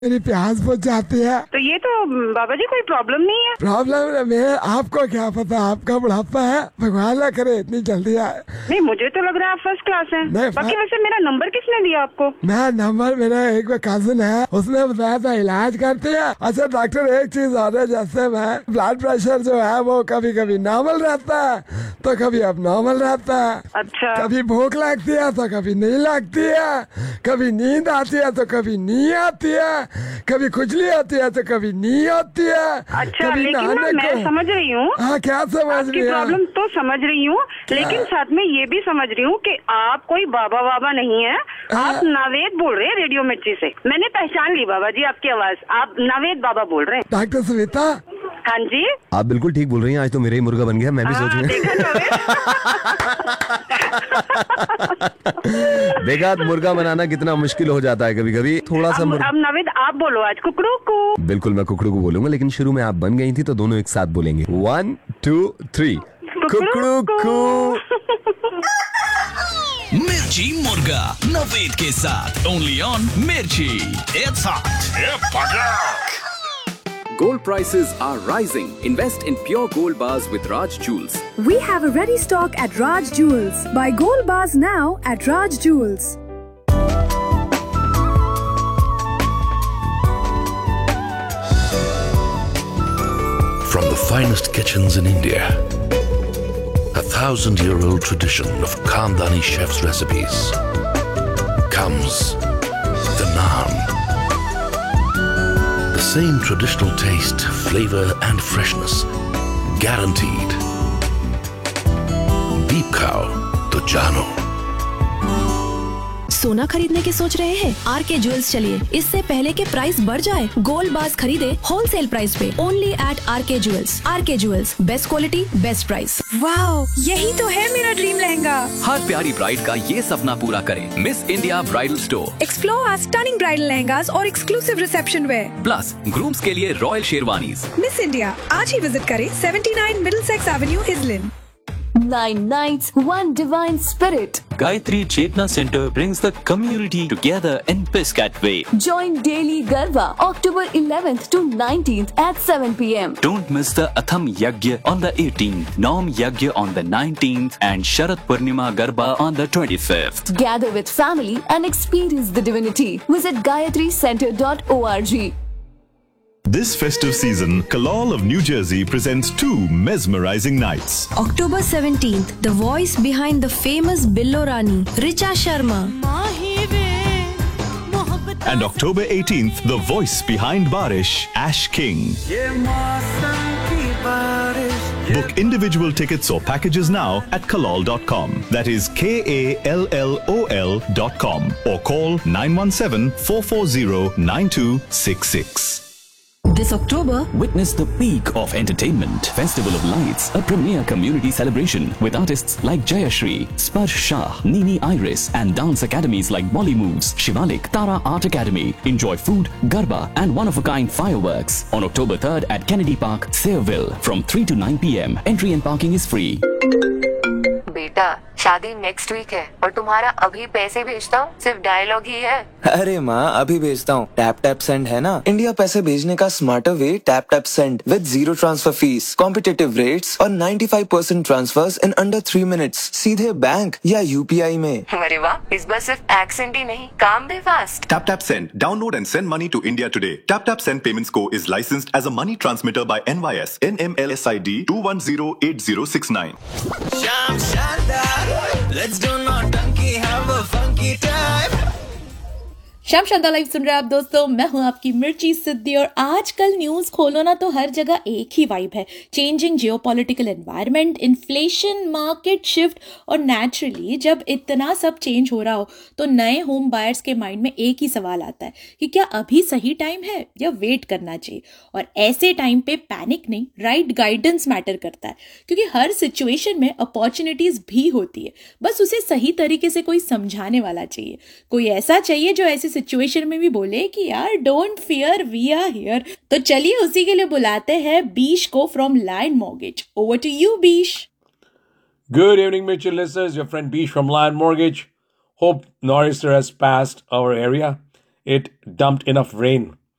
मेरी प्यास बुझ जाती है। तो ये तो बाबा जी कोई प्रॉब्लम नहीं है। प्रॉब्लम मैं आपको क्या पता, आपका बुढ़ापा है, भगवान ना करे इतनी जल्दी आए। नहीं, मुझे तो लग रहा है आप फर्स्ट क्लास हैं। बाकी वैसे मेरा नंबर किसने दिया आपको? मैं नंबर, मेरा एक कजिन है, उसने बताया था इलाज करते हैं। अच्छा डॉक्टर, एक चीज और है, जैसे मैं ब्लड प्रेशर जो है वो कभी कभी नॉर्मल रहता है तो कभी अब नॉर्मल रहता है। अच्छा। कभी भूख लगती है तो कभी नहीं लगती है, कभी नींद आती है तो कभी नहीं आती है, कभी खुजली आती है तो कभी नहीं होती है। अच्छा, लेकिन ना मैं समझ रही हूँ। हाँ, क्या समझ रही है? प्रॉब्लम तो समझ रही हूँ, लेकिन साथ में ये भी समझ रही हूँ कि आप कोई बाबा बाबा नहीं है। आप नावेद बोल रहे हैं रेडियो मिर्ची से। मैंने पहचान ली बाबा जी आपकी आवाज, आप नावेद बाबा बोल रहे हैं। डॉक्टर सविता। हाँ जी, आप बिल्कुल ठीक बोल रही हैं। आज तो मेरा ही मुर्गा बन गया, मैं भी सोच रही हूँ। देखा मुर्गा बनाना कितना मुश्किल हो जाता है कभी कभी, थोड़ा सा। अब नावेद आप बोलो आज कुकड़ू को। बिल्कुल मैं कुकड़ू को बोलूंगा, लेकिन शुरू में आप बन गई थी तो दोनों एक साथ बोलेंगे। 1 2 3 कुकड़ू को। मिर्ची मुर्गा नवेद के साथ ओनली ऑन मिर्ची। It's hot. Gold prices are rising. Invest in pure gold bars with Raj Jewels. We have a ready stock at Raj Jewels. Buy gold bars now at Raj Jewels. From the finest kitchens in India, a 1,000-year-old tradition of Khandani chefs' recipes, comes the naan. The same traditional taste, flavor and freshness, guaranteed. Deep Cow to Jano. सोना खरीदने की सोच रहे हैं? R K jewels चलिए, इससे पहले के प्राइस बढ़ जाए। गोल्ड बार्स खरीदे होलसेल प्राइस पे, only eight R K jewels. R K jewels, best quality best price. Wow, यही तो है मेरा ड्रीम लहंगा। हर प्यारी ब्राइड का ये सपना पूरा करें। Miss India bridal store. Explore our stunning bridal lehengas और exclusive reception where. Plus grooms के लिए रॉयल शेरवानीज। मिस इंडिया आज ही विजिट करें 79 Middlesex Avenue, इजलिन। 9 nights, one divine spirit. Gayatri Chetna Center brings the community together in Piscataway. Join daily Garba, October 11th to 19th at 7 p.m. Don't miss the Atham Yagya on the 18th, Nom Yagya on the 19th, and Sharat Purnima Garba on the 25th. Gather with family and experience the divinity. Visit gayatricenter.org. This festive season, Kalol of New Jersey presents 2 mesmerizing nights. October 17th, the voice behind the famous Billo Rani, Richa Sharma. And October 18th, the voice behind Barish, Ash King. Book individual tickets or packages now at kalol.com. That is KALLOL.com or call 917-440-9266. This October, Witness the peak of entertainment. Festival of Lights, a premier community celebration with artists like Jayashri, Sparsh Shah, Nini Iris, and dance academies like Bolly Moves, Shivalik, Tara Art Academy. Enjoy food, garba, and one-of-a-kind fireworks on October 3rd at Kennedy Park, Sayreville, from 3 to 9 p.m. Entry and parking is free. बेटा, शादी next week है और तुम्हारा अभी पैसे भेजता हूँ सिर्फ डायलॉग ही है। अरे माँ, अभी भेजता हूँ। टैप टैप सेंड है ना, इंडिया पैसे भेजने का smarter way. Tap tap send with 0 transfer fees, competitive rates और 95% ट्रांसफर्स इन अंडर 3 मिनट्स, सीधे बैंक या यूपीआई में। अरे वाह, इस बार सिर्फ एक्सेंट ही नहीं, काम भी fast. Tap Tap Send. Download and send money to India today. Tap Tap Send Payments Co. is licensed as a money transmitter by NYS, NMLSID 2108069. Sham Shandar, let's do naughty, have a funky time. शाम शानदार live सुन रहे हैं आप दोस्तों, मैं हूं आपकी मिर्ची सिद्धि। और आजकल न्यूज खोलो ना तो हर जगह एक ही वाइब है, changing geopolitical environment, inflation, market shift. और नेचुरली जब इतना सब चेंज हो रहा हो तो नए होम बायर्स के माइंड में एक ही सवाल आता है कि क्या अभी सही टाइम है या वेट करना चाहिए। और ऐसे टाइम पे पैनिक नहीं, राइट गाइडेंस मैटर करता है, क्योंकि हर सिचुएशन में अपॉर्चुनिटीज भी होती है, बस उसे सही तरीके से कोई समझाने वाला चाहिए। कोई ऐसा चाहिए जो ऐसी सिचुएशन में भी बोले कि यार don't fear, we are here. तो चलिए उसी के लिए बुलाते हैं बीश को from lion mortgage. Over to you बीश। Good evening, Mitchell listeners. Your friend Bish from Lion Mortgage. Hope nor'easter has passed our area. It dumped enough rain